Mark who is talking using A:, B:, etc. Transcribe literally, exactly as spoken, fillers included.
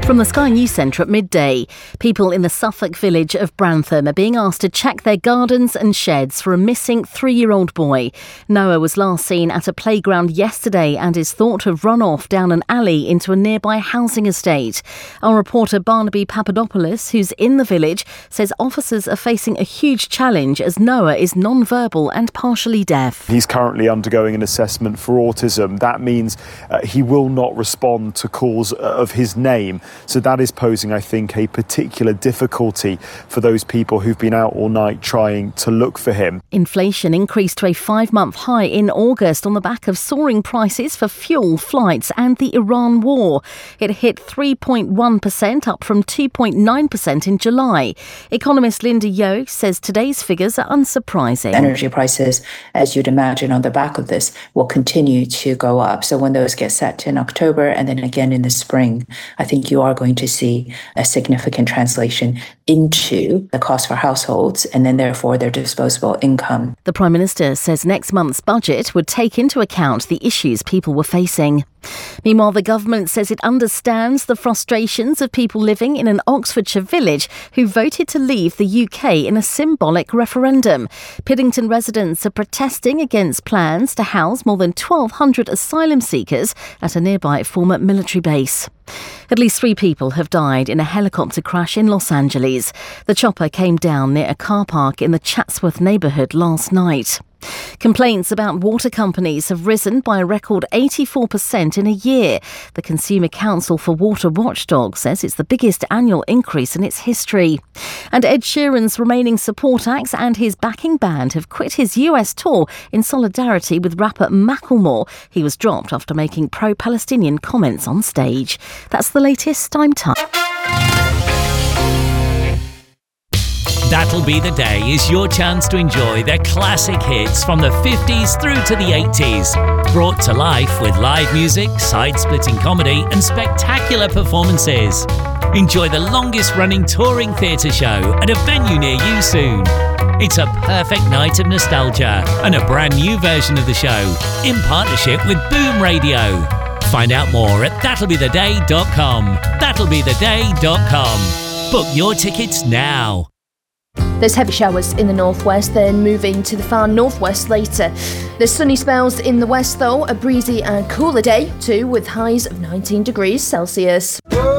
A: From the Sky News Centre at midday, people in the Suffolk village of Brantham are being asked to check their gardens and sheds for a missing three-year-old boy. Noah was last seen at a playground yesterday and is thought to have run off down an alley into a nearby housing estate. Our reporter Barnaby Papadopoulos, who's in the village, says officers are facing a huge challenge as Noah is non-verbal and partially deaf.
B: He's currently undergoing an assessment for autism. That means uh, he will not respond to calls of his name. So that is posing, I think, a particular difficulty for those people who've been out all night trying to look for him.
A: Inflation increased to a five-month high in August on the back of soaring prices for fuel, flights and the Iran war. It hit three point one percent, up from two point nine percent in July. Economist Linda Yeo says today's figures are unsurprising.
C: Energy prices, as you'd imagine, on the back of this will continue to go up. So when those get set in October and then again in the spring, I think you are going to see a significant translation into the cost for households and then therefore their disposable income.
A: The Prime Minister says next month's budget would take into account the issues people were facing. Meanwhile, the government says it understands the frustrations of people living in an Oxfordshire village who voted to leave the U K in a symbolic referendum. Piddington residents are protesting against plans to house more than twelve hundred asylum seekers at a nearby former military base. At least three people have died in a helicopter crash in Los Angeles. The chopper came down near a car park in the Chatsworth neighbourhood last night. Complaints about water companies have risen by a record eighty-four percent in a year. The Consumer Council for Water Watchdog says it's the biggest annual increase in its history. And Ed Sheeran's remaining support acts and his backing band have quit his U S tour in solidarity with rapper Macklemore. He was dropped after making pro-Palestinian comments on stage. That's the latest. I'm Time.
D: That'll Be the Day is your chance to enjoy their classic hits from the fifties through to the eighties. Brought to life with live music, side-splitting comedy and spectacular performances. Enjoy the longest-running touring theatre show at a venue near you soon. It's a perfect night of nostalgia and a brand new version of the show in partnership with Boom Radio. Find out more at that'll be the day dot com. that'll be the day dot com. Book your tickets now.
E: There's heavy showers in the northwest, then moving to the far northwest later. There's sunny spells in the west though, a breezy and cooler day too, with highs of nineteen degrees Celsius.